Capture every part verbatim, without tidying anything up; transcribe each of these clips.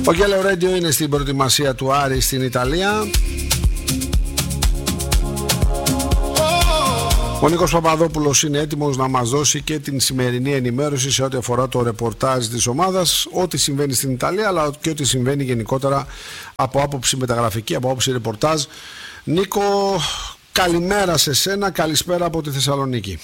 Ο Yellow Radio είναι στην προετοιμασία του Άρη στην Ιταλία. Ο Νίκος Παπαδόπουλος είναι έτοιμος να μας δώσει και την σημερινή ενημέρωση σε ό,τι αφορά το ρεπορτάζ της ομάδας, ό,τι συμβαίνει στην Ιταλία, αλλά και ό,τι συμβαίνει γενικότερα από άποψη μεταγραφική, από άποψη ρεπορτάζ. Νίκο, καλημέρα σε σένα, καλησπέρα από τη Θεσσαλονίκη.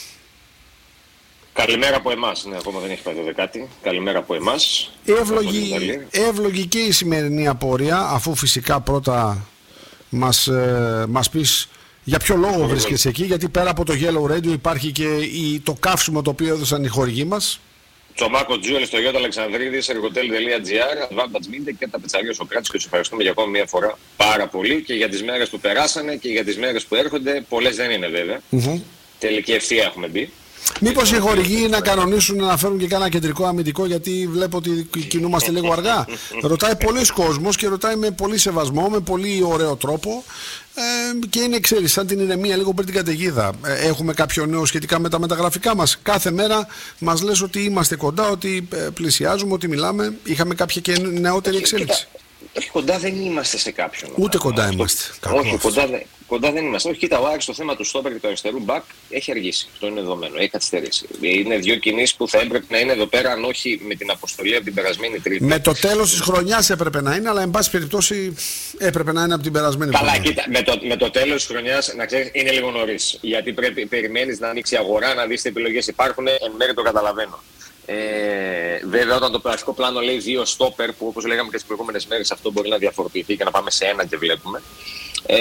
Καλημέρα από εμάς, ναι, ακόμα δεν έχει πάει το δεκάτη. Καλημέρα από εμάς. Ευλογη... Ευλογική η σημερινή απορία, αφού φυσικά πρώτα μας, ε, μας πεις για ποιο λόγο βρίσκεσαι εκεί, γιατί πέρα από το Yellow Radio υπάρχει και η, το καύσιμο το οποίο έδωσαν οι χορηγοί μας. Τσομάκο Τζούελ στο Γιώτα Αλεξανδρίδης, εργοτέλ τελεία τζι άρ, Advantage Media και τα πετσαρία Σοκράτης, και τους ευχαριστούμε για ακόμη μια φορά πάρα πολύ και για τις μέρες που περάσανε και για τις μέρες που έρχονται. Πολλές δεν είναι βέβαια. Mm-hmm. Τελική ευθεία έχουμε μπει. Μήπως οι χορηγοί να κανονίσουν να φέρουν και κάνα κεντρικό αμυντικό, γιατί βλέπω ότι κινούμαστε λίγο αργά. Ρωτάει πολλοί κόσμος και ρωτάει με πολύ σεβασμό, με πολύ ωραίο τρόπο. Ε, και είναι, ξέρεις, σαν την ηρεμία λίγο πριν την καταιγίδα. Ε, έχουμε κάποιο νέο σχετικά με τα μεταγραφικά μας. Κάθε μέρα μας λες ότι είμαστε κοντά, ότι ε, πλησιάζουμε, ότι μιλάμε. Είχαμε κάποια και νεότερη εξέλιξη. Όχι, κοντά δεν είμαστε σε κάποιον. Ούτε κοντά είμαστε. Όχι, κοντά, δε, κοντά δεν είμαστε. Όχι, κοίτα, ο Άρης στο θέμα του στόπερ και του αριστερού μπακ έχει αργήσει. Αυτό είναι δεδομένο. Έχει καθυστερήσει. Είναι δύο κινήσεις που θα έπρεπε να είναι εδώ πέρα, αν όχι με την αποστολή από την περασμένη Τρίτη. Με το τέλος της χρονιάς έπρεπε να είναι, αλλά εν πάση περιπτώσει έπρεπε να είναι από την περασμένη Καλά, χρονιά. Κοίτα, με το, με το τέλος της χρονιάς, να ξέρεις, είναι λίγο νωρίς. Γιατί πρέπει, περιμένεις να ανοίξει η αγορά, να δεις τι επιλογές υπάρχουν. Εν μέρει το καταλαβαίνω. Ε, βέβαια, όταν το πρακτικό πλάνο λέει δύο στόπερ, που όπως λέγαμε και τις προηγούμενες μέρες, αυτό μπορεί να διαφοροποιηθεί και να πάμε σε ένα και βλέπουμε, ε,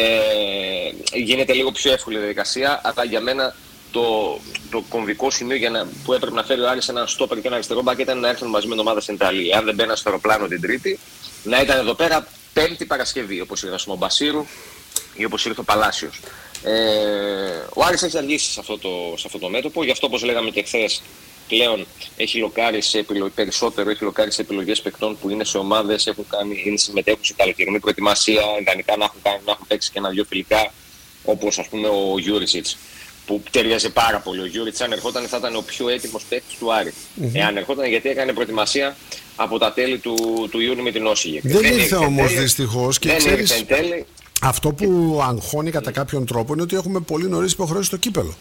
γίνεται λίγο πιο εύκολη η διαδικασία. Αλλά για μένα το, το κομβικό σημείο για να, που έπρεπε να φέρει ο Άρης ένα στόπερ και ένα αριστερό μπακ ήταν να έρθουν μαζί με την ομάδα στην Ιταλία. Αν δεν μπαίνα στο αεροπλάνο την Τρίτη, να ήταν εδώ πέρα Πέμπτη Παρασκευή, όπως ήρθε ο Μπασίρου ή όπως ήρθε ο Παλάσιος. Ε, ο Άρης έχει αργήσει σε αυτό το, σε αυτό το μέτωπο, γι' αυτό όπως λέγαμε και χθες, πλέον έχει λοκάρει σε επιλογές, περισσότερο έχει λοκάρει σε επιλογές παικτών που είναι σε ομάδες, έχουν κάνει, είναι συμμετέχουν σε καλοκαιρινή προετοιμασία, ιδανικά να έχουν, κάνει, να έχουν παίξει και ένα-δυο φιλικά, όπως ας πούμε ο Γιούρισιτς, που ταιριάζει πάρα πολύ. Ο Γιούρισιτς, αν ερχόταν, θα ήταν ο πιο έτοιμος παίκτης του Άρη. Mm-hmm. Εάν ερχόταν, γιατί έκανε προετοιμασία από τα τέλη του, του Ιούνιου με την Όσιγε. Δεν, δεν ήρθε όμως δυστυχώς. Και δεν ξέρεις, ήρθε εν τέλει. Αυτό που αγχώνει κατά κάποιον τρόπο είναι ότι έχουμε πολύ νωρίς υποχρέωση στο κύπελο.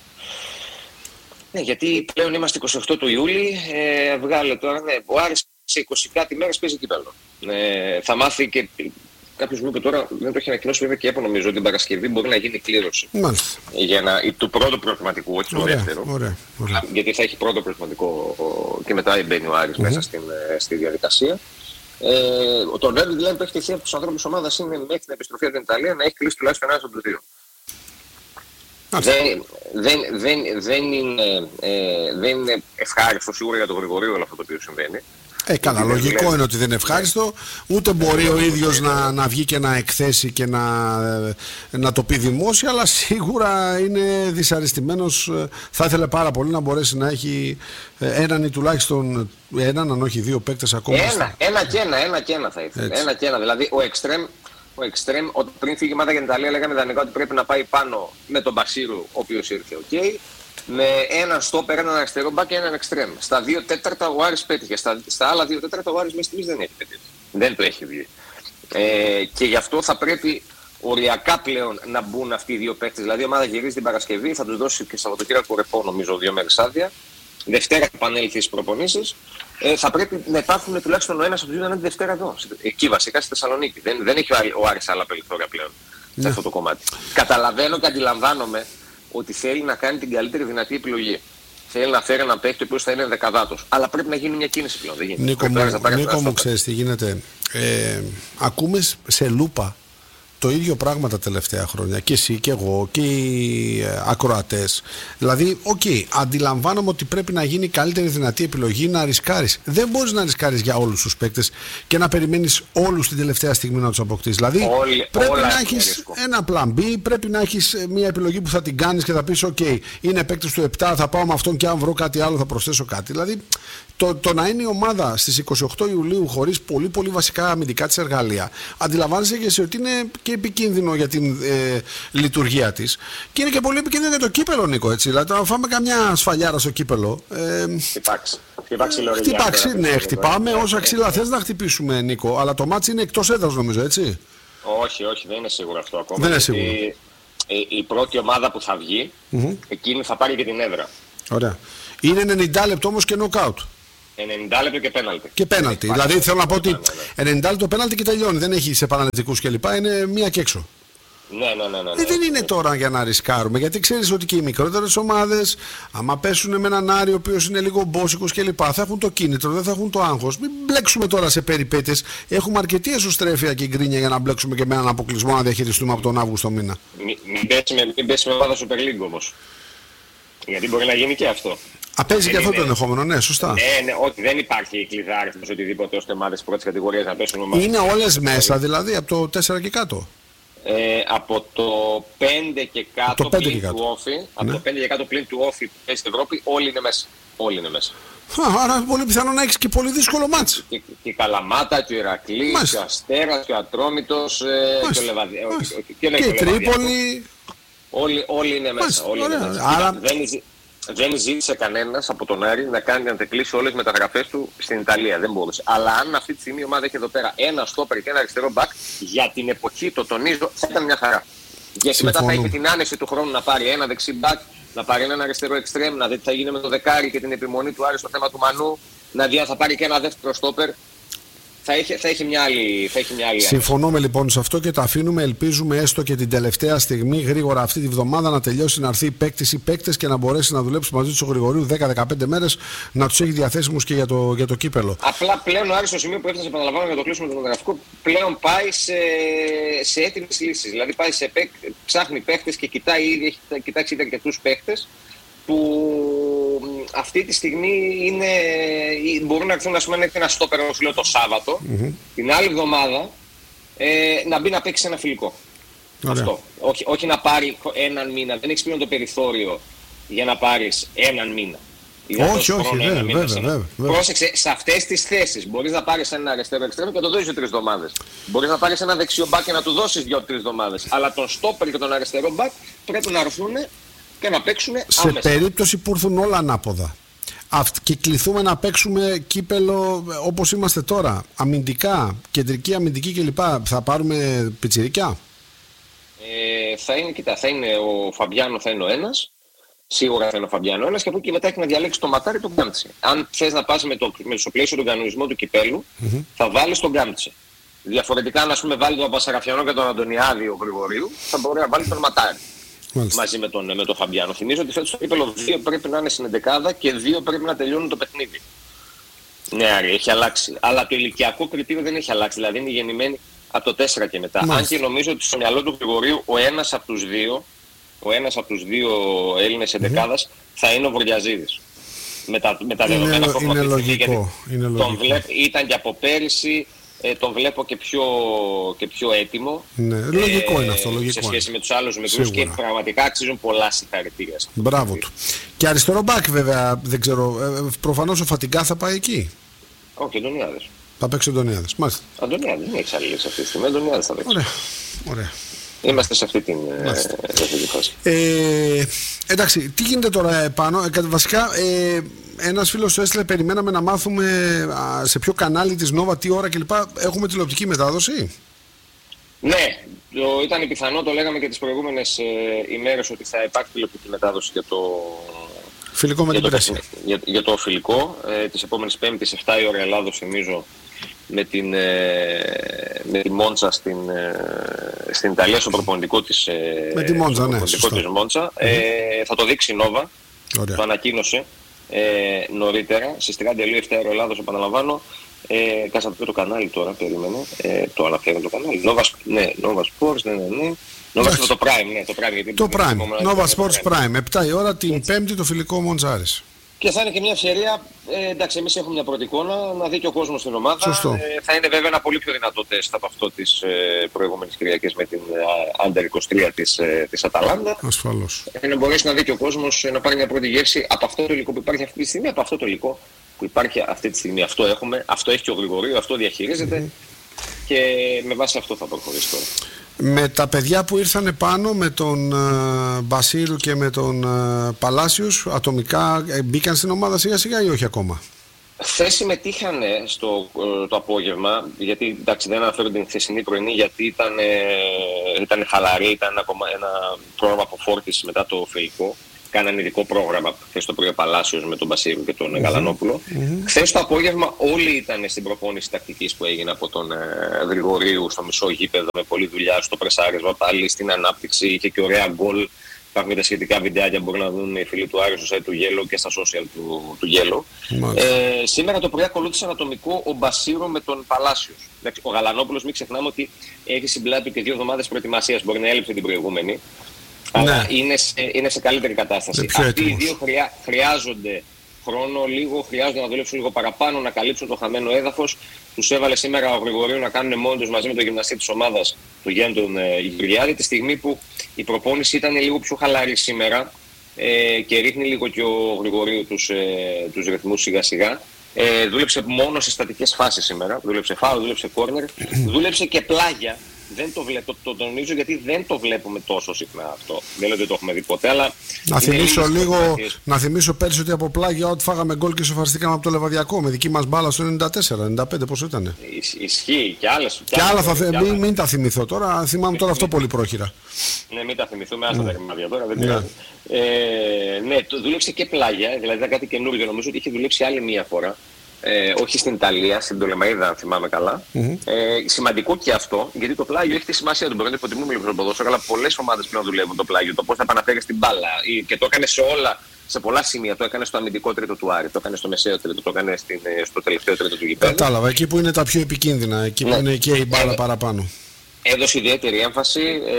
Ναι, γιατί πλέον είμαστε είκοσι οκτώ του Ιούλη, ε, βγάλε τώρα, ναι, ο Άρης σε είκοσι κάτι μέρες παίζει κύπελλο. Ε, θα μάθει και κάποιος μου είπε τώρα, δεν το έχει ανακοινώσει βέβαια και έπω, νομίζω ότι την Παρασκευή μπορεί να γίνει κλήρωση. Μάλιστα. Για να, του πρώτου προκριματικού, όχι του δεύτερου. Ωραία, ωραία. Γιατί θα έχει πρώτο προκριματικό και μετά μπαίνει ο Άρης mm-hmm. μέσα στην, στη διαδικασία. Ε, το Νέρντ δηλαδή που έχει τεθεί από τους ανθρώπους της ομάδας είναι μέχρι την επιστροφή από την Ιταλία να έχει κλείσει τουλάχιστον ένας από τους δύο. Δεν, δεν, δεν, δεν, είναι, ε, δεν είναι ευχάριστο σίγουρα για τον Γρηγορίου όλο αυτό το οποίο συμβαίνει. Ε, καλά, λογικό δηλαδή είναι ότι δεν είναι ευχάριστο. Ούτε μπορεί ο ίδιος να, να βγει και να εκθέσει και να, να το πει δημόσια, αλλά σίγουρα είναι δυσαρεστημένος. Θα ήθελε πάρα πολύ να μπορέσει να έχει έναν ή τουλάχιστον έναν, αν όχι δύο παίκτες ακόμα. Ένα, ένα και ένα, ένα και ένα θα ήθελε. Ένα και ένα. Δηλαδή ο Εκστρέμ, ο Εκστρέμ, όταν πριν φύγει η ομάδα για την Ιταλία, λέγαμε ιδανικά ότι πρέπει να πάει πάνω με τον Μπασίρου, ο οποίος ήρθε, okay, με έναν στόπερ, έναν αριστερό μπακ και έναν εξτρέμ. Στα δύο τέταρτα ο Άρης πέτυχε. Στα, στα άλλα δύο τέταρτα ο Άρης μέχρι στιγμής δεν έχει πετύχει. Δεν το έχει βγει. Ε, και γι' αυτό θα πρέπει οριακά πλέον να μπουν αυτοί οι δύο παίκτες. Δηλαδή η ομάδα γυρίζει την Παρασκευή, θα τους δώσει και Σαββατοκύριακο ρεπό, νομίζω, δύο μέρες άδεια. Δευτέρα θα επανέλθει στις προπονήσεις. Ε, θα πρέπει να υπάρχουν τουλάχιστον ο ένας από τους δύο να είναι τη Δευτέρα εδώ. Εκεί βασικά στη Θεσσαλονίκη. Δεν, δεν έχει ο Άρης άλλα περιθώρια πλέον σε αυτό το κομμάτι. Καταλαβαίνω και αντιλαμβάνομαι ότι θέλει να κάνει την καλύτερη δυνατή επιλογή. Θέλει να φέρει έναν παίκτη ο οποίος θα είναι δεκαδάτος. Αλλά πρέπει να γίνει μια κίνηση πλέον. Δεν γίνεται. Νίκο μου, Νίκο μου ξέρεις τι γίνεται. Ε, ακούμε σε λούπα το ίδιο πράγμα τα τελευταία χρόνια. Και εσύ και εγώ και οι ακροατές. Δηλαδή, οκ, okay, αντιλαμβάνομαι ότι πρέπει να γίνει η καλύτερη δυνατή επιλογή να ρισκάρεις. Δεν μπορείς να ρισκάρεις για όλους τους παίκτες και να περιμένεις όλους την τελευταία στιγμή να τους αποκτήσεις. Δηλαδή, Όλη, πρέπει να έχεις ένα plan B, πρέπει να έχεις μια επιλογή που θα την κάνεις και θα πεις: οκ, okay, είναι παίκτης του επτά, θα πάω με αυτόν και αν βρω κάτι άλλο θα προσθέσω κάτι. Δηλαδή, το, το να είναι η ομάδα στις είκοσι οκτώ Ιουλίου χωρίς πολύ πολύ βασικά αμυντικά της εργαλεία, αντιλαμβάνεσαι και εσύ ότι είναι και και επικίνδυνο για την ε, λειτουργία της. Και είναι και πολύ επικίνδυνο για το κύπελο, Νίκο. Έτσι. Δηλαδή, να φάμε καμιά σφαλιάρα στο κύπελο. Ε, χτυπάξει. Χτυπάξει, ε, χτυπάξει ναι, χτυπάμε όσα ξύλα θες να χτυπήσουμε, Νίκο. Αλλά το μάτς είναι εκτός έδρας, νομίζω, έτσι. Όχι, όχι, δεν είναι σίγουρο αυτό ακόμα. Δεν είναι σίγουρο. Η, η πρώτη ομάδα που θα βγει, mm-hmm. εκείνη θα πάρει και την έδρα. Ωραία. Είναι ενενήντα λεπτό όμως και νοκάουτ. ενενήντα λεπτό και πέναλτι. Και πέναλτι. Δηλαδή θέλω να πω ότι ενενήντα λεπτό πέναλτι και τελειώνει. Δεν έχει σε επαναληπτικούς κλπ. Είναι μία και έξω. Ναι, ναι, ναι. ναι, ναι. Ε, δεν είναι τώρα για να ρισκάρουμε. Γιατί ξέρεις ότι και οι μικρότερες ομάδες, άμα πέσουν με έναν Άρη ο οποίος είναι λίγο μπόσικος κλπ., θα έχουν το κίνητρο, δεν θα έχουν το άγχος. Μην μπλέξουμε τώρα σε περιπέτειες. Έχουμε αρκετή εσωστρέφεια και γκρίνια για να μπλέξουμε και με έναν αποκλεισμό να διαχειριστούμε από τον Αύγουστο μήνα. Μην μην πέσει με ομάδα Super League όμως. Γιατί μπορεί να γίνει και αυτό. Α, παίζει και αυτό είναι... το ενδεχόμενο, ναι, σωστά. Ναι, ναι, ότι δεν υπάρχει κλειδάριθμος οτιδήποτε ώστε ομάδες πρώτης κατηγορίας να πέσουν ομάδες. Είναι όλες μέσα, δηλαδή από το τέσσερα και κάτω. Ε, από το πέντε και κάτω πλην του Όφη, ναι. από το πέντε και κάτω πλην του Όφη που παίζει στην Ευρώπη, όλοι είναι μέσα. Όλοι είναι μέσα. Α, άρα πολύ πιθανό να έχεις και πολύ δύσκολο μάτς. Και, και η Καλαμάτα, και ο Ηρακλής, και ο Αστέρας, και ο Ατρόμητος, ε, και ο Λεβαδιακός. Και, και η Τρίπολη. Όλοι, όλοι είναι μέσα. Όλοι είναι μέσα. Άρα... δεν, δεν ζήτησε κανένας από τον Άρη να κάνει να τεκλείσει όλες τις μεταγραφές του στην Ιταλία. Δεν μπορούσε. Αλλά αν αυτή τη στιγμή η ομάδα έχει εδώ πέρα ένα στόπερ και ένα αριστερό μπακ, για την εποχή, το τονίζω, θα ήταν μια χαρά. Γιατί Συμφωνώ. Μετά θα έχει την άνεση του χρόνου να πάρει ένα δεξί μπακ, να πάρει ένα αριστερό εξτρέμ, να δει τι θα γίνει με το δεκάρι και την επιμονή του Άρη στο θέμα του Μανού, να δει αν θα πάρει και ένα δεύτερο στόπερ. Θα έχει, θα έχει μια άλλη, θα έχει μια άλλη Συμφωνούμε άλλη. Λοιπόν σε αυτό και το αφήνουμε. Ελπίζουμε έστω και την τελευταία στιγμή γρήγορα αυτή τη βδομάδα να τελειώσει, να έρθει η παίκτης ή παίκτες και να μπορέσει να δουλέψει μαζί του ο Γρηγορίου δέκα με δεκαπέντε μέρες, να τους έχει διαθέσιμους και για το, για το κύπελο. Απλά πλέον ο Άρης στο σημείο που έφτασε, επαναλαμβάνω για το κλείσιμο του γραφικού, πλέον πάει σε, σε έτοιμες λύσεις. Δηλαδή πάει σε παίκ, ψάχνει παίκτες και κοιτάει ήδη, έχει κοιτάξει ήδη αρκετούς παίκτες που αυτή τη στιγμή είναι, μπορούν να έρθουν, ας πούμε, να έρθει ένα στόπερ, όπως λέω, το Σάββατο, mm-hmm. την άλλη εβδομάδα ε, να μπει να παίξει ένα φιλικό. Ωραία. Αυτό. Όχι, όχι να πάρει έναν μήνα. Δεν έχεις πλέον το περιθώριο για να πάρεις έναν μήνα. Όχι, όχι, βέβαια, βέβαια, βέβαια. Πρόσεξε, σε αυτές τις θέσεις μπορείς να πάρεις ένα αριστερό εξτρέμιο και να το δώσεις τρεις εβδομάδες. Μπορείς να πάρεις ένα δεξιό μπακ και να του δώσεις δύο-τρεις εβδομάδες. Αλλά τον στόπερ και τον αριστερό μπακ πρέπει να έρθουν και να παίξουν σε άμεσα. περίπτωση που έρθουν όλα ανάποδα και κληθούμε να παίξουμε κύπελο όπως είμαστε τώρα, αμυντικά, κεντρική αμυντική κλπ, θα πάρουμε πιτσιρίκια? Ε, θα είναι, κοίτα, θα είναι ο Φαμπιάνο, θα είναι ο ένας. Σίγουρα θα είναι ο Φαμπιάνο ένας και από εκεί μετά έχει να διαλέξει το Ματάρι ή τον Γκάμτσι. Αν θες να πας με το, με το πλαίσιο του κανονισμού του κυπέλου, mm-hmm. θα βάλεις τον Γκάμτσι. Διαφορετικά, αν ας πούμε βάλει τον Παπασαραφιανό και τον Αντωνιάδη ο Γρηγορίου, θα μπορεί να βάλει τον Ματάρι. Μάλιστα. Μαζί με τον, με τον Φαμπιάνο. Θυμίζω ότι φέτος στο κύπελο δύο πρέπει να είναι στην εντεκάδα και δύο πρέπει να τελειώνουν το παιχνίδι. Ναι, Άρη, έχει αλλάξει. Αλλά το ηλικιακό κριτήριο δεν έχει αλλάξει. Δηλαδή είναι γεννημένοι από το τέσσερα και μετά. Μάλιστα. Αν και νομίζω ότι στο μυαλό του Γρηγορίου ο ένας από τους δύο, ο ένας από τους δύο Έλληνες εντεκάδας mm-hmm. θα είναι ο Βορειαζίδης. Με τα, με τα δεδομένα που έχουμε αυτή τη στιγμή. Τον βλέπ, ήταν και από πέρυσι. Ε, τον βλέπω και πιο, και πιο έτοιμο. Ναι, λογικό ε, είναι αυτό. Λογικό σε σχέση είναι. με τους άλλους μικρούς και πραγματικά αξίζουν πολλά συγχαρητήρια. Μπράβο του. Και αριστερό μπακ βέβαια, δεν ξέρω, ε, προφανώς ο Φατιγκά θα πάει εκεί. Όχι, Αντωνιάδες. Θα παίξει ο Αντωνιάδες, μάλιστα. Αντωνιάδες, δεν έχει άλλη λύση αυτή τη στιγμή. Αντωνιάδες θα παίξει. Ωραία. Ωραία. Είμαστε σε αυτή την ε, φάση. Ε, εντάξει, τι γίνεται τώρα πάνω. Ε, βασικά, ε, ένας φίλος σου έστειλε, περιμέναμε να μάθουμε α, σε ποιο κανάλι της Νόβα, τι ώρα κλπ. Έχουμε τηλεοπτική μετάδοση. Ναι, το, ήταν πιθανό, το λέγαμε και τις προηγούμενες ε, ημέρες ότι θα υπάρχει τηλεοπτική μετάδοση για το φιλικό με την πρέση. Για, για το φιλικό ε, της επόμενης Πέμπτης, επτά η ώρα Ελλάδος, θυμίζω, με την, ε, με τη Μόντσα στην, ε, στην Ιταλία, στο προπονητικό της, ε, με τη Μόντσα, ναι, της Μόντσα. Mm-hmm. Ε, θα το δείξει η Νόβα. Ωραία. Το ανακοίνωσε ε, νωρίτερα, στις τριάντα Ιουλίου, επτά η ώρα Ελλάδος, επαναλαμβάνω. Ε, κάτσε να πει το κανάλι τώρα, περίμενε. Ε, το αναφέρω το κανάλι. Nova, ναι, Nova Sports, ναι, ναι, ναι. Nova Sports, το Prime, ναι, το Prime. Γιατί το Prime, Nova Sports Prime, επτά η ώρα την Έτσι. Πέμπτη το φιλικό Μοντζάρης. Και θα είναι και μια ευκαιρία, ε, εντάξει, εμείς έχουμε μια πρώτη εικόνα, να δει και ο κόσμος στην ομάδα. Σωστό. Ε, θα είναι βέβαια ένα πολύ πιο δυνατό τεστ από αυτό της ε, προηγούμενης Κυριακής με την ε, Under είκοσι τρία της, ε, της Αταλάντα. Ασφαλώς. Ε, να μπορέσει να δει και ο κόσμος, ε, να πάρει μια πρώτη γεύση από αυτό το υλικό που υπάρχει αυτή τη στιγμή, από αυτό το υλικό που υπάρχει αυτή τη στιγμή. Αυτό έχουμε, αυτό έχει και ο Γρηγορίου, αυτό διαχειρίζεται mm-hmm. και με βάση αυτό θα προχωρήσει τώρα. Με τα παιδιά που ήρθαν πάνω, με τον uh, Μπασίρου και με τον uh, Παλάσιους, ατομικά ε, μπήκαν στην ομάδα σιγά σιγά ή όχι ακόμα? Χθες συμμετείχαν στο το απόγευμα, γιατί εντάξει, δεν αναφέρω την χθεσινή πρωινή, γιατί ήταν, ε, ήταν χαλαρή, ήταν ένα, ένα πρόγραμμα αποφόρτισης μετά το φιλικό. Κάνανε ειδικό πρόγραμμα χθες το πρωί ο Παλάσιος με τον Μπασίρου και τον mm-hmm. Γαλανόπουλο. Mm-hmm. Χθες το απόγευμα όλοι ήταν στην προπόνηση τακτικής που έγινε από τον ε, Γρηγορίου στο μισό γήπεδο, με πολλή δουλειά στο πρεσάρισμα, πάλι στην ανάπτυξη, είχε και ωραία γκολ. Υπάρχουν τα σχετικά βιντεάκια που μπορούν να δουν οι φίλοι του Άρη στο site του Yellow και στα social του, του Yellow. Ε, σήμερα το πρωί ακολούθησε ανατομικό ο Μπασίρου με τον Παλάσιος. Ο Γαλανόπουλος, μην ξεχνάμε ότι έχει στην πλάτη του και δύο εβδομάδες προετοιμασίας, μπορεί να έλειψε την προηγούμενη. Αλλά ναι. είναι, σε, είναι σε καλύτερη κατάσταση. Αυτοί οι δύο χρειά, χρειάζονται χρόνο, λίγο, χρειάζονται να δουλέψουν λίγο παραπάνω, να καλύψουν το χαμένο έδαφος. Τους έβαλε σήμερα ο Γρηγορίου να κάνουν μόνοι τους μαζί με τον γυμναστή της ομάδας, του Γιάννη τον ε, Γυριάδη, τη στιγμή που η προπόνηση ήταν λίγο πιο χαλαρή σήμερα ε, και ρίχνει λίγο και ο Γρηγορίου τους, ε, τους ρυθμούς σιγά σιγά. Ε, δούλεψε μόνο σε στατικές φάσεις σήμερα, δούλεψε φάουλ, δούλεψε κόρνερ, δούλεψε και πλάγια. Δεν το, βλέπω, το, το τονίζω γιατί δεν το βλέπουμε τόσο συχνά αυτό. Δεν λέω ότι το έχουμε δει ποτέ, αλλά... Να θυμίσω λίγο, να θυμίσω πέρσι ότι από πλάγια ό,τι φάγαμε γκολ και σοφαριστήκαμε από το Λεβαδιακό με δική μας μπάλα στο ενενήντα τέσσερα ενενήντα πέντε, πόσο ήτανε. Ισ, ισχύει και άλλες. Και, και άλλα θα θυμηθώ, μην, μην τα θυμηθώ τώρα, θυμάμαι τώρα αυτό πολύ πρόχειρα. Ναι, μην τα θυμηθούμε, άστα τα ρημάδια τώρα, δεν πειράζει. Ε, ναι, το δούλεψε και πλάγια, δηλαδή ήταν κάτι καινούργιο, νομίζω ότι είχε δουλέψει άλλη μία φορά. Ε, όχι στην Ιταλία, στην Τολεμαΐδα, αν θυμάμαι καλά. Mm-hmm. Ε, σημαντικό και αυτό, γιατί το πλάγιο έχει τη σημασία του. Μπορεί να υποτιμούμε λίγο στο ποδόσφαιρο, αλλά πολλές ομάδες πλέον δουλεύουν το πλάγιο. Το πώς θα επαναφέρει την μπάλα. Και το έκανε σε όλα, σε πολλά σημεία. Το έκανε στο αμυντικό τρίτο του Άρη, το έκανε στο μεσαίο τρίτο, το έκανε στην, στο τελευταίο τρίτο του γηπέδου. Κατάλαβα, εκεί που είναι τα πιο επικίνδυνα, εκεί ναι. που είναι και η μπάλα ε, παραπάνω. Έδωσε ιδιαίτερη έμφαση ε,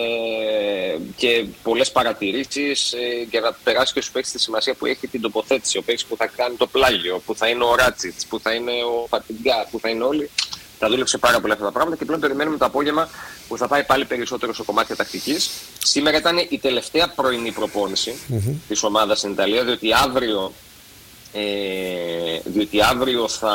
και πολλές παρατηρήσεις ε, για να περάσει και στους παίκτες τη σημασία που έχει την τοποθέτηση. Ο παίκτης που θα κάνει το πλάγιο, που θα είναι ο Ράτσιτς, που θα είναι ο Φατιγκά, που θα είναι όλοι. Θα δούλεψε πάρα πολλά αυτά τα πράγματα και πλέον περιμένουμε το απόγευμα που θα πάει πάλι περισσότερο στο κομμάτι τακτικής. Σήμερα ήταν η τελευταία πρωινή προπόνηση mm-hmm. της ομάδας στην Ιταλία, διότι αύριο, ε, διότι αύριο θα,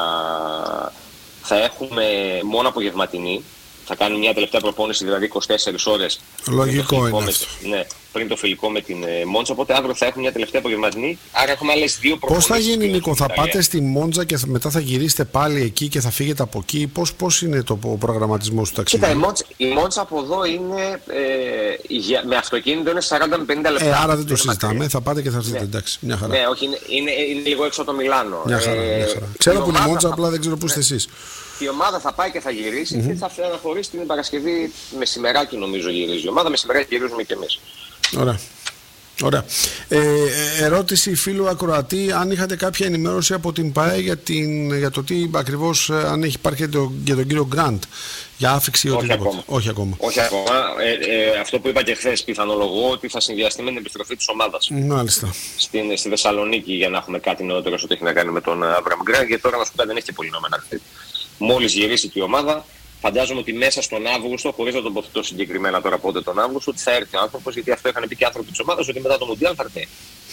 θα έχουμε μόνο απογευματινή. Θα κάνει μια τελευταία προπόνηση, δηλαδή είκοσι τέσσερις ώρες. Λογικό είναι με, αυτό. Ναι, πριν το φιλικό με την ε, Μόντζα. Οπότε αύριο θα έχουμε μια τελευταία απογευματινή. Άρα έχουμε άλλες δύο προπονήσεις. Πώς θα γίνει, Νίκο, θα πάτε στη Μόντζα και μετά θα γυρίσετε πάλι εκεί και θα φύγετε από εκεί? Πώς, πώς είναι το προγραμματισμός του ταξιδιού? Κοίτα, η Μόντζα, η Μόντζα από εδώ είναι ε, για, με αυτοκίνητο είναι σαράντα με πενήντα λεπτά. Ε, άρα δεν το συζητάμε. Μακρύ. Θα πάτε και θα έρθετε. Ναι. Εντάξει, μια χαρά. Ναι, όχι, είναι, είναι, είναι λίγο έξω από το Μιλάνο. Μια χαρά, ε, μια χαρά. Ξέρω που είναι η Μόντζα, θα... απλά δεν ξέρω πού είστε εσείς. Η ομάδα θα πάει και θα γυρίσει mm-hmm. και θα αναχωρήσει την Παρασκευή μεσημεράκι, νομίζω γυρίζει. Η ομάδα μεσημεράκι γυρίζουμε και εμείς. Ωραία. Ωραία. Ε, ερώτηση φίλου ακροατή, αν είχατε κάποια ενημέρωση από την ΠΑΕ για, την, για το τι ακριβώς, αν έχει υπάρχει το, για τον κύριο Γκραντ, για άφηξη ή οτιδήποτε? Όχι ακόμα. Όχι ακόμα. Ε, ε, αυτό που είπα και χθες, πιθανολογώ ότι θα συνδυαστεί με την επιστροφή της ομάδας. Μάλιστα. Στην, στη Θεσσαλονίκη για να έχουμε κάτι νεότερο στο τι έχει να κάνει με τον Αβραμ Γκραντ, γιατί τώρα να σου πει δεν έχει και πολύ νόημα να έρθει. Μόλις γυρίσει και η ομάδα, φαντάζομαι ότι μέσα στον Αύγουστο, χωρίς να τοποθετώ συγκεκριμένα τώρα πότε τον Αύγουστο, ότι θα έρθει ο άνθρωπος, γιατί αυτό είχαν πει και άνθρωποι της ομάδας, ότι μετά το Μουντιάλ θα έρθει.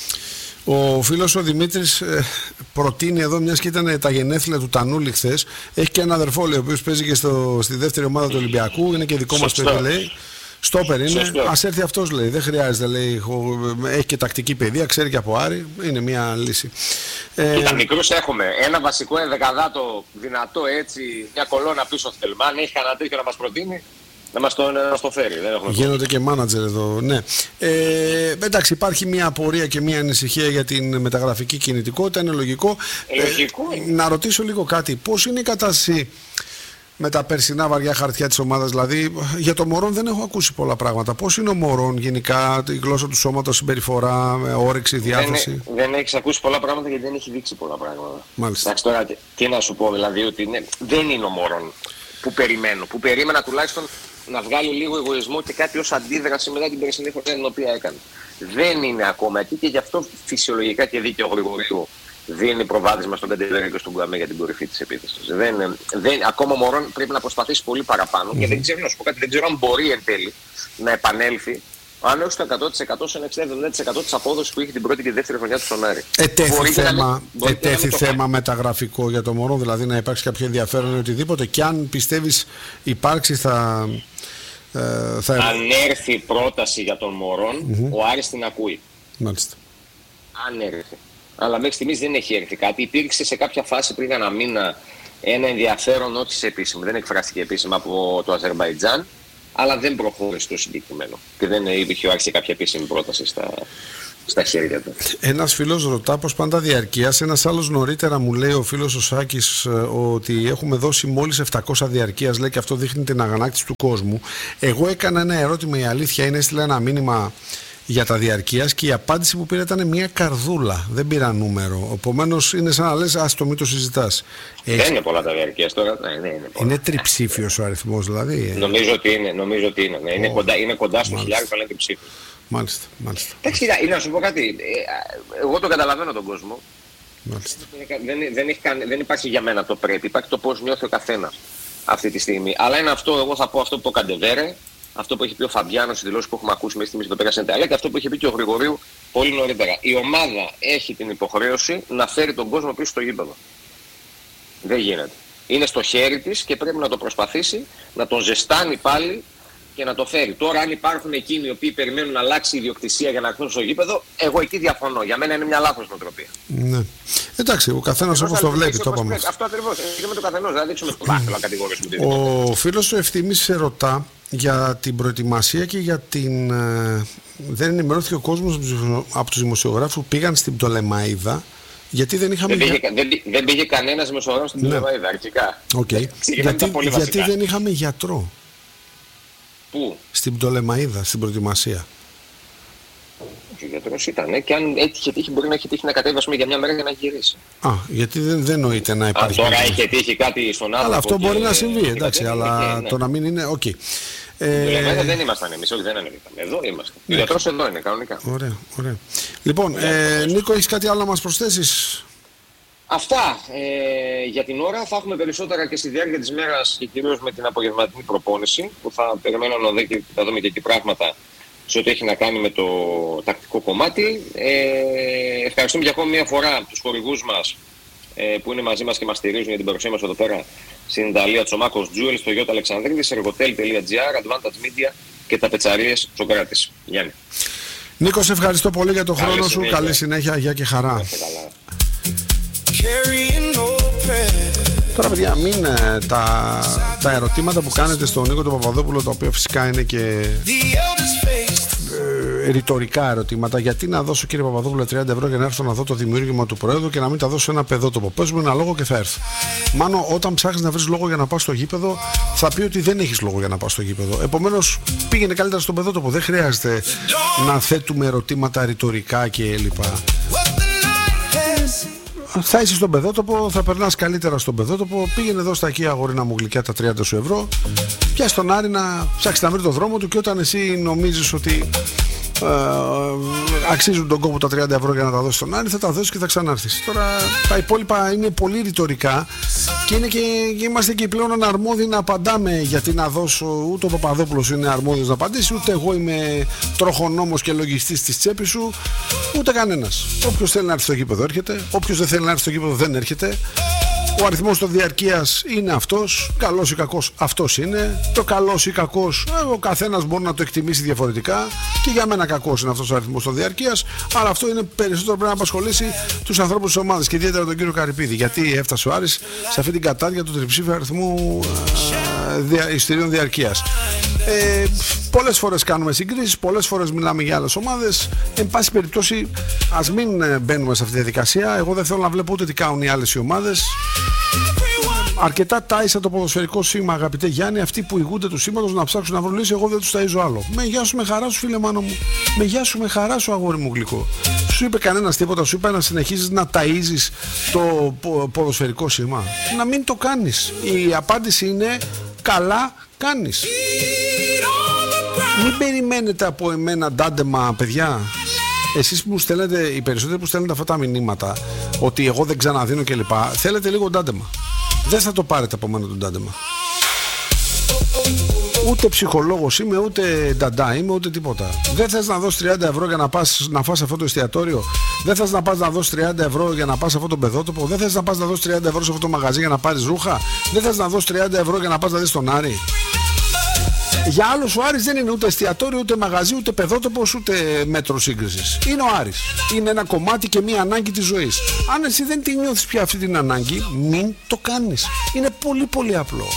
Ο φίλος ο Δημήτρης ε, προτείνει εδώ, μιας και ήταν τα γενέθλια του Τανούλη χθες, έχει και ένα αδερφό, λέει, ο οποίος παίζει και στο, στη δεύτερη ομάδα του Ολυμπιακού, είναι και δικό μας παιδί, λέει. Στόπερ είναι, ας έρθει αυτός, λέει, δεν χρειάζεται, λέει, έχει και τακτική παιδεία, ξέρει και από Άρη, είναι μια λύση. Κοίτα, ε, μικρούς έχουμε, ένα βασικό ενδεκαδάτο δυνατό έτσι, μια κολόνα πίσω θέλουμε, αν έχει κανένα τέτοιο να μας προτείνει, να μας το, να μας το φέρει. Δεν έχουμε γίνονται και μάνατζερ εδώ, ναι. Ε, εντάξει, υπάρχει μια απορία και μια ανησυχία για την μεταγραφική κινητικότητα, είναι λογικό. Ε, λογικό ε, είναι. Να ρωτήσω λίγο κάτι, πώς είναι η κατάσταση με τα περσινά βαριά χαρτιά της ομάδας? Δηλαδή, για το Μωρόν δεν έχω ακούσει πολλά πράγματα. Πώς είναι ο Μωρόν γενικά, η γλώσσα του σώματος, συμπεριφορά, όρεξη, διάθεση? Δεν, δεν έχεις ακούσει πολλά πράγματα γιατί δεν έχει δείξει πολλά πράγματα. Μάλιστα. Εντάξει, τώρα τι, τι να σου πω, δηλαδή, ότι είναι, δεν είναι ο Μωρόν που περιμένω. Που περίμενα τουλάχιστον να βγάλει λίγο εγωισμό και κάτι ως αντίδραση μετά την περσινή φορά την οποία έκανε. Δεν είναι ακόμα εκεί και γι' αυτό φυσιολογικά και δίκαιο Γρηγορίου δίνει προβάδισμα στον Καντεβέρα και στον Κουαμέ για την κορυφή της επίθεσης. Δεν, δεν, ακόμα ο Μωρόν πρέπει να προσπαθήσει πολύ παραπάνω mm-hmm. και δεν ξέρω να σου πω κάτι, δεν ξέρω αν μπορεί εν τέλει να επανέλθει, αν όχι στο εκατό τοις εκατό, σε ένα εξήντα με εβδομήντα τοις εκατό της απόδοσης που είχε την πρώτη και δεύτερη χρονιά του στον Άρη. Ετέθη θέμα, να, ετέθη να θέμα μεταγραφικό για το Μωρόν, δηλαδή να υπάρξει κάποιο ενδιαφέρον ή οτιδήποτε, και αν πιστεύεις υπάρξει θα, Ε, θα... Αν έρθει πρόταση για τον Μωρόν, mm-hmm. ο Άρης την ακούει. Μάλιστα. Αν έρθει. Αλλά μέχρι στιγμής δεν έχει έρθει κάτι. Υπήρξε σε κάποια φάση πριν ένα μήνα ένα ενδιαφέρον, όχι σε επίσημο, δεν εκφράστηκε επίσημα από το Αζερμπαϊτζάν, αλλά δεν προχώρησε το συγκεκριμένο. Και δεν υπήρχε άρχισε κάποια επίσημη πρόταση στα, στα χέρια του. Ένας φίλος ρωτά πως πάντα διαρκείας. Ένας άλλος νωρίτερα μου λέει, ο φίλος ο Σάκης, ότι έχουμε δώσει μόλις επτακόσια διαρκείας, λέει, και αυτό δείχνει την αγανάκτηση του κόσμου. Εγώ έκανα ένα ερώτημα, η αλήθεια είναι, έστειλα ένα μήνυμα για τα διαρκείας και η απάντηση που πήρα ήταν μια καρδούλα. Δεν πήρα νούμερο. Επομένως είναι σαν να λες, ας το μην το συζητάς. Δεν Έχεις... είναι πολλά τα διαρκείας τώρα. Ναι, ναι, είναι, είναι τριψήφιος ο αριθμός δηλαδή. Νομίζω ότι είναι. Νομίζω ότι είναι, ναι. είναι, oh. κοντά, είναι κοντά στο χιλιάρικο, αλλά είναι τριψήφιος. Μάλιστα, μάλιστα. Εντάξει, να σου πω κάτι. Εγώ το καταλαβαίνω τον κόσμο. Μάλιστα. Δεν, δεν, έχει, δεν υπάρχει για μένα το πρέπει. Υπάρχει το πώς νιώθει ο καθένας αυτή τη στιγμή. Αλλά είναι αυτό, εγώ θα πω αυτό που Καντεβέρε. Αυτό που έχει πει ο Φαμπιάνος, οι δηλώσεις που έχουμε ακούσει μέχρι στιγμής εδώ πέρα στην Ιταλία, και αυτό που είχε πει και ο Γρηγορίου πολύ νωρίτερα. Η ομάδα έχει την υποχρέωση να φέρει τον κόσμο πίσω στο γήπεδο. Δεν γίνεται. Είναι στο χέρι της και πρέπει να το προσπαθήσει, να τον ζεστάνει πάλι και να το φέρει. Τώρα, αν υπάρχουν εκείνοι οι οποίοι περιμένουν να αλλάξει η ιδιοκτησία για να έρθουν στο γήπεδο, εγώ εκεί διαφωνώ. Για μένα είναι μια λάθος νοοτροπία. Ναι. Εντάξει, ο καθένας όπως το βλέπει, το είπαμε. Αυτό ακριβώς. Είναι με το καθενός. Δεν θα δείξουμε το δάχτυλο κατηγορήσουμε. Ο φίλος ο Ευθύμης σε ρωτά για την προετοιμασία και για την... Ε, δεν ενημερώθηκε ο κόσμος από τους δημοσιογράφους που πήγαν στην Πτολεμαΐδα, γιατί δεν είχαμε... Δεν πήγε, δεν, δεν πήγε κανένας δημοσιογράφος στην ναι. Πτολεμαΐδα, αρχικά. Okay. γιατί γιατί δεν είχαμε γιατρό. Πού? Στην Πτολεμαΐδα, στην προετοιμασία. Ο γιατρός ήταν και αν έτυχε τύχει μπορεί να έχει τύχει να κατέβει για μια μέρα για να γυρίσει. Α, γιατί δεν, δεν νοείται να υπάρχει. Αν τώρα είχε τύχει κάτι στον άνθρωπο. Αλλά αυτό και... μπορεί να συμβεί, εντάξει, και... αλλά και... ναι. το να μην είναι, οκ. Okay. Ε... δεν ήμασταν εμείς, όχι δεν ανέβηκαν. Εδώ είμαστε. Ναι. Ο γιατρός εδώ είναι, κανονικά. Ωραία, ωραία. Λοιπόν, ε, Νίκο, έχεις κάτι άλλο να μας προσθέσεις? Αυτά ε, για την ώρα. Θα έχουμε περισσότερα και στη διάρκεια της μέρας και κυρίως με την απογευματινή προπόνηση, που θα περιμένω να, δω και, να δούμε και εκεί πράγματα σε ό,τι έχει να κάνει με το τακτικό κομμάτι. Ε, ευχαριστούμε για ακόμη μια φορά τους χορηγούς μας ε, που είναι μαζί μας και μας στηρίζουν για την παρουσία μας εδώ πέρα στην Ιταλία, Τσομάκος Jewels, το Γιώτα Αλεξανδρίδης, εργοτέλ τελεία τζι άρ, Advantage Media και τα Πετσαρίες Σοκράτης. Γιάννη. Νίκο, σε ευχαριστώ πολύ για τον χρόνο σου. Καλή συνέχεια, γεια και χαρά. Τώρα, παιδιά, μην ε, τα, τα ερωτήματα που κάνετε στον Νίκο τον Παπαδόπουλο, τα οποία φυσικά είναι και ε, ρητορικά ερωτήματα. Γιατί να δώσω, κύριε Παπαδόπουλο, τριάντα ευρώ για να έρθω να δω το δημιούργημα του Προέδρου και να μην τα δώσω ένα παιδότοπο? Πες μου ένα λόγο και θα έρθω. Μάνο, όταν ψάχνεις να βρεις λόγο για να πας στο γήπεδο, θα πει ότι δεν έχεις λόγο για να πας στο γήπεδο. Επομένως, πήγαινε καλύτερα στον παιδότοπο. Δεν χρειάζεται να θέτουμε ερωτήματα ρητορικά κλπ. Θα είσαι στον παιδότοπο, θα περνάς καλύτερα στον παιδότοπο. Πήγαινε εδώ στα οικεία, αγορίνα μου, γλυκιά, τα τριάντα σου ευρώ. Πιάσ' τον Άρη να ψάξει να βρει το δρόμο του, και όταν εσύ νομίζεις ότι ε, αξίζουν τον κόπο τα τριάντα ευρώ για να τα δώσεις στον Άρη, θα τα δώσεις και θα ξανάρθεις. Τώρα τα υπόλοιπα είναι πολύ ρητορικά και, είναι και, και είμαστε και πλέον αναρμόδιοι να απαντάμε. Γιατί να δώσω, ούτε ο Παπαδόπουλος είναι αρμόδιος να απαντήσει, ούτε εγώ είμαι τροχονόμος και λογιστής της τσέπης σου, ούτε κανένας. Όποιος θέλει να έρθει στο γήπεδο έρχεται, όποιος δεν θέλει να έρθει στο γήπεδο δεν έρχεται. Ο αριθμός των διαρκείας είναι αυτός, καλός ή κακός αυτός είναι. Το καλός ή κακός, ο καθένας μπορεί να το εκτιμήσει διαφορετικά, και για μένα κακός είναι αυτός ο αριθμός των διαρκείας, αλλά αυτό είναι περισσότερο πρέπει να απασχολήσει τους ανθρώπους της ομάδας και ιδιαίτερα τον κύριο Καρυπίδη, γιατί έφτασε ο Άρης σε αυτή την κατάδια του τριψήφιου αριθμού ε, εισιτηρίων διαρκείας. Ε, πολλές φορές κάνουμε συγκρίσεις, πολλές φορές μιλάμε για άλλες ομάδες. Εν πάση περιπτώσει, ας μην μπαίνουμε σε αυτή τη διαδικασία. Εγώ δεν θέλω να βλέπω ούτε τι κάνουν οι άλλες οι ομάδες. Αρκετά τάισα το ποδοσφαιρικό σήμα, αγαπητέ Γιάννη. Αυτοί που ηγούνται του σήματος να ψάξουν να βρουν λύση, εγώ δεν τους ταΐζω άλλο. Με γεια σου, με χαρά σου, φίλε Μάνο μου. Με γεια σου, με χαρά σου, αγόρι μου γλυκό. Σου είπε κανένας τίποτα? Σου είπε να συνεχίζεις να ταΐζεις το ποδοσφαιρικό σήμα? Να μην το κάνεις. Η απάντηση είναι καλά κάνεις. Μην περιμένετε από εμένα ντάντεμα, παιδιά. Εσείς που στέλνετε, οι περισσότεροι που στέλνετε αυτά τα μηνύματα, ότι εγώ δεν ξαναδίνω κλπ, θέλετε λίγο ντάντεμα. Δεν θα το πάρετε από μένα τον ντάντεμα. Ούτε ψυχολόγος είμαι, ούτε νταντά είμαι, ούτε τίποτα. Δεν θες να δώσεις τριάντα ευρώ για να πας να φας αυτό το εστιατόριο? Δεν θες να πας να δώσεις τριάντα ευρώ για να πας σε αυτό το παιδότοπο? Δεν θες να πας να δώσεις τριάντα ευρώ σε αυτό το μαγαζί για να πάρεις ρούχα? Δεν θες να δώσεις τριάντα ευρώ για να πας να δεις τον Άρη? Για άλλους ο Άρης δεν είναι ούτε εστιατόριο, ούτε μαγαζί, ούτε παιδότοπος, ούτε μέτρο σύγκρισης. Είναι ο Άρης. Είναι ένα κομμάτι και μία ανάγκη της ζωής. Αν εσύ δεν τη νιώθεις πια αυτή την ανάγκη, μην το κάνεις. Είναι πολύ πολύ απλό.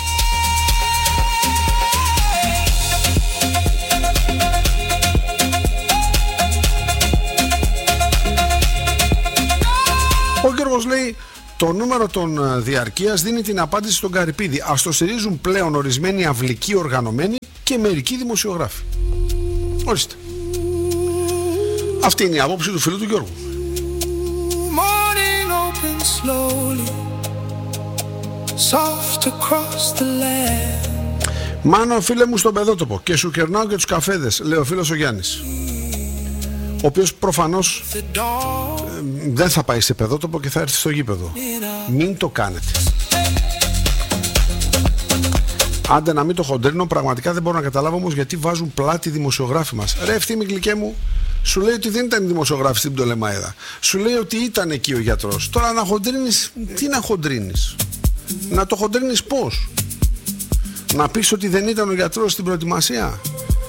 Ο Γιώργος λέει: το νούμερο των διαρκείας δίνει την απάντηση στον Καρυπίδη. Ας το στηρίζουν πλέον ορισμένοι αυλικοί οργανωμένοι και μερικοί δημοσιογράφοι. Ορίστε. Αυτή είναι η άποψη του φίλου του Γιώργου. Μάνο, φίλε μου, στον παιδότοπο και σου κερνάω και τους καφέδες, λέει ο φίλος ο Γιάννης, ο οποίος προφανώς ε, δεν θα πάει σε παιδότοπο και θα έρθει στο γήπεδο. Μην το κάνετε. Άντε να μην το χοντρίνω, πραγματικά δεν μπορώ να καταλάβω όμως γιατί βάζουν πλάτη οι δημοσιογράφοι μας. Ρε Ευθύμη γλυκέ μου, σου λέει ότι δεν ήταν δημοσιογράφοι στην Πτολεμαίδα. Σου λέει ότι ήταν εκεί ο γιατρός. Τώρα να χοντρίνεις, τι να χοντρίνεις? Να το χοντρίνεις πώς? Να πεις ότι δεν ήταν ο γιατρός στην προετοιμασία?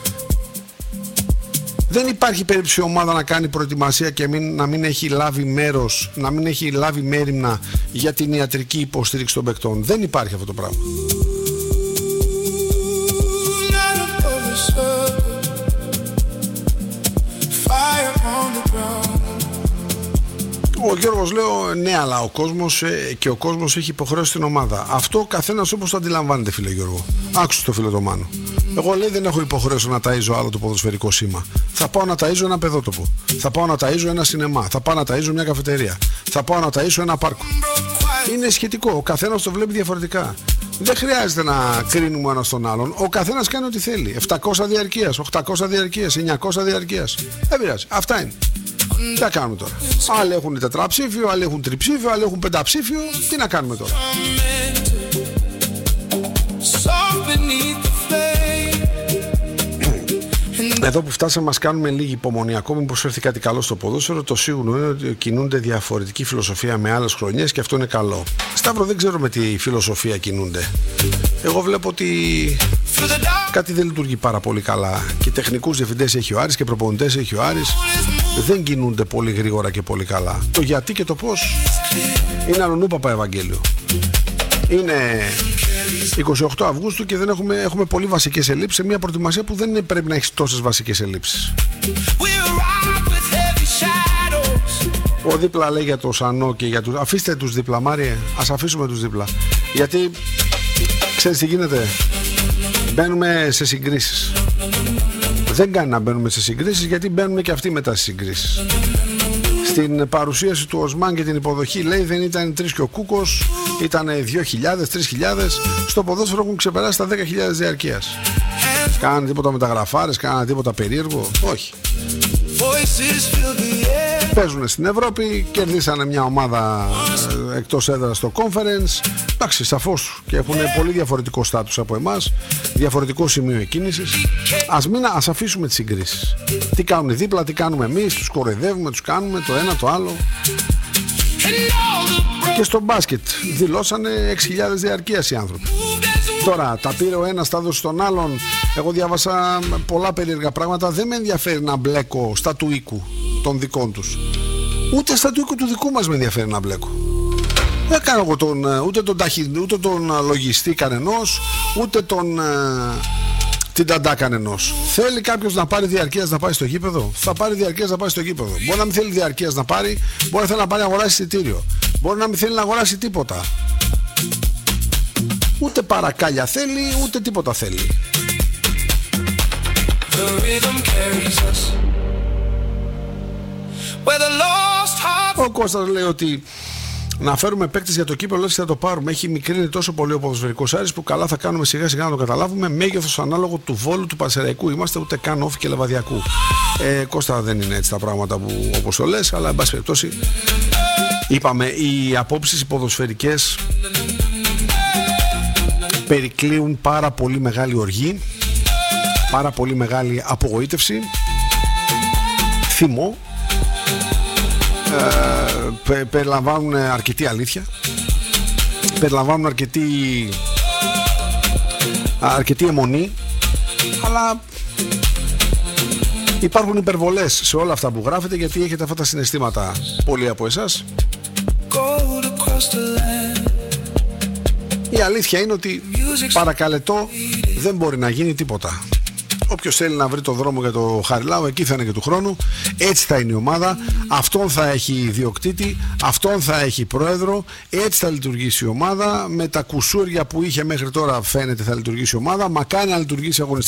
Δεν υπάρχει περίπτωση η ομάδα να κάνει προετοιμασία και μην, να μην έχει λάβει μέρος, να μην έχει λάβει μέριμνα για την ιατρική υποστήριξη των παικτών. Δεν υπάρχει αυτό το πράγμα. Ο Γιώργος λέω ναι, αλλά ο κόσμος ε, και ο κόσμος έχει υποχρέωση στην ομάδα. Αυτό ο καθένας όπως το αντιλαμβάνεται, φίλε Γιώργο. Άκουσε το φίλο το Μάνο. Εγώ λέει δεν έχω υποχρέωση να ταΐζω άλλο το ποδοσφαιρικό σήμα. Θα πάω να ταΐζω ένα παιδότοπο. Θα πάω να ταΐζω ένα σινεμά. Θα πάω να ταΐζω μια καφετερία. Θα πάω να ταΐζω ένα πάρκο. Είναι σχετικό. Ο καθένας το βλέπει διαφορετικά. Δεν χρειάζεται να κρίνουμε ένα τον άλλον. Ο καθένας κάνει ό,τι θέλει. επτακόσια διαρκείας, οκτακόσια διαρκείας, εννιακόσια διαρκείας. Δεν πειράζει. Αυτά είναι. Τι να κάνουμε τώρα? Άλλοι έχουν τετραψήφιο, άλλοι έχουν τριψήφιο, άλλοι έχουν πενταψήφιο. Τι να κάνουμε τώρα? Εδώ που φτάσαμε μας κάνουμε λίγη υπομονή. Ακόμη πως έρθει κάτι καλό στο ποδόσφαιρο. Το σίγουρο είναι ότι κινούνται διαφορετική φιλοσοφία με άλλες χρονιές και αυτό είναι καλό. Σταύρο, δεν ξέρω με τι φιλοσοφία κινούνται. Εγώ βλέπω ότι κάτι δεν λειτουργεί πάρα πολύ καλά. Και τεχνικούς διευθυντές έχει ο Άρης και προπονητές έχει ο Άρης. Δεν κινούνται πολύ γρήγορα και πολύ καλά. Το γιατί και το πώς είναι αλλονού Παπαευαγγέλιο. Είναι εικοστή ογδόη Αυγούστου και δεν έχουμε, έχουμε πολύ βασικές ελλείψεις σε μια προετοιμασία που δεν πρέπει να έχει τόσες βασικές ελλείψεις. Ο δίπλα λέει για το Σανό και για τους... Αφήστε τους δίπλα, Μάριε, ας αφήσουμε τους δίπλα. Γιατί ξέρεις τι γίνεται? Μπαίνουμε σε συγκρίσεις. Δεν κάνει να μπαίνουμε σε συγκρίσεις, γιατί μπαίνουμε και αυτοί μετά στις συγκρίσεις. Στην παρουσίαση του Οσμάν και την υποδοχή λέει δεν ήταν τρεις και ο Κούκος, ήταν δύο χιλιάδες, τρεις χιλιάδες. Στο ποδόσφαιρο έχουν ξεπεράσει τα δέκα χιλιάδες διαρκείας. Κάνανε τίποτα μεταγραφάρες, κάνανε τίποτα περίεργο? Όχι. Παίζουν στην Ευρώπη, κερδίσανε μια ομάδα εκτός έδρας στο Conference. Εντάξει, σαφώς, και έχουν πολύ διαφορετικό στάτους από εμάς, διαφορετικό σημείο εκκίνησης. Ας μην ας αφήσουμε τις συγκρίσεις. Τι κάνουν δίπλα, τι κάνουμε εμείς, τους κοροϊδεύουμε, τους κάνουμε το ένα το άλλο. Και στο μπάσκετ δηλώσανε έξι χιλιάδες διαρκείας οι άνθρωποι. Τώρα τα πήρε ο ένας, τα έδωσε στον άλλον. Εγώ διάβασα πολλά περίεργα πράγματα. Δεν με ενδιαφέρει να μπλέκω στα του οίκου των δικών τους. Ούτε στα του οίκου του δικού μας με ενδιαφέρει να μπλέκω. Δεν κάνω εγώ τον, ούτε τον ταχυ, ούτε τον λογιστή κανενός, ούτε τον την ταντά κανενός. Θέλει κάποιος να πάρει διαρκείας να πάει στο γήπεδο? Θα πάρει διαρκείας να πάει στο γήπεδο. Μπορεί να μην θέλει διαρκείας να πάρει, μπορεί να θέλει να πάρει να αγοράσει εισιτήριο. Μπορεί να μην θέλει να αγοράσει τίποτα. Ούτε παρακάλια θέλει, ούτε τίποτα θέλει. Ο Κώστας λέει ότι να φέρουμε παίκτες για το κύπελλο, έτσι θα το πάρουμε. Έχει μικρύνει τόσο πολύ ο ποδοσφαιρικός Άρης που καλά θα κάνουμε σιγά σιγά να το καταλάβουμε. Μέγεθος ανάλογο του Βόλου, του Πανσεραϊκού είμαστε, ούτε καν Όφη και Λεβαδιακού. Ε, Κώστα, δεν είναι έτσι τα πράγματα που, όπως το λες, αλλά εν πάση περιπτώσει είπαμε, οι απόψεις οι ποδοσφαιρικές περικλείουν πάρα πολύ μεγάλη οργή, πάρα πολύ μεγάλη απογοήτευση, θυμό. Ε, πε, περιλαμβάνουν αρκετή αλήθεια, περιλαμβάνουν αρκετή αρκετή αιμονή, Αλλά υπάρχουν υπερβολές σε όλα αυτά που γράφετε, γιατί έχετε αυτά τα συναισθήματα πολλοί από εσάς. Η αλήθεια είναι ότι παρακαλετό δεν μπορεί να γίνει τίποτα. Όποιος θέλει να βρει το δρόμο για το Χαριλάου, εκεί θα είναι και του χρόνου. Έτσι θα είναι η ομάδα. Αυτόν θα έχει ιδιοκτήτη, αυτόν θα έχει πρόεδρο. Έτσι θα λειτουργήσει η ομάδα. Με τα κουσούρια που είχε μέχρι τώρα, φαίνεται θα λειτουργήσει η ομάδα. Μακάρι να λειτουργήσει αγωνιστικά.